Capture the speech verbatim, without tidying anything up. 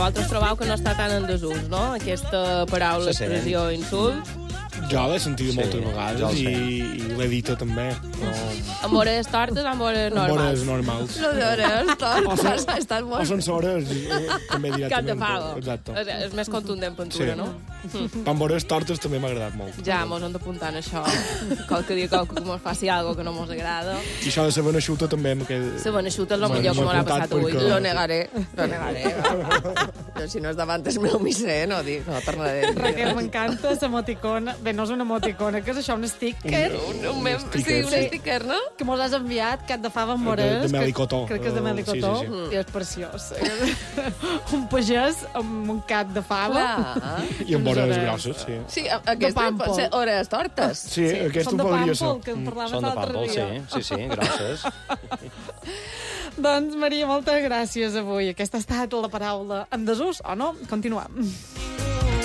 Vosaltres trobeu que no està tan en desús, no?, aquesta paraula, Sí, sí. expressió, insult. Jo l'he sentit moltes Sí, jo vegades el i, sé. i l'he dita també. No, Amb hores tortes, amb hores amb hores normals. normals. Lo de hores, O tot. són- Has estat O molt... sense hores, eh, també Cap de directament. fava. Exacte. És, és més contundent pintura, Sí. no? Amb hores tortes també m'ha agradat molt. Ja, mos hem d'apuntar en això. Qualque dia qualque que mos faci algo que no mos agrada. I això de la benaixuta també m'ha quedat... La benaixuta és el M'ho- millor que m'ho he m'ha apuntat passat avui. perquè- Lo negaré, lo negaré. Jo, si no és davant el meu misser, no dic, no tornaré. Raquel, m'encanta l'emoticona. Bé, no és una emoticona, que és això, un sticker Un, un, mem, sí, sticker, un sí. sticker, no? que mos has enviat, cat de fava amb De- vores. de que- melicotó. Crec que és de Uh, melicotó. sí, sí, I és preciós. un pagès amb un cat de fava. Clar. I amb Unes hores hores. grosses, sí. Sí, a- aquesta pàmpol. pot ser hores tortes. Sí, sí aquesta Són de podria ser. pàmpol, que en parlàvem Són de l'altre pàmpol, sí, dia. sí, sí, grosses. Doncs, Maria, moltes gràcies avui. Aquesta ha estat la paraula en desús, o no? Continuem.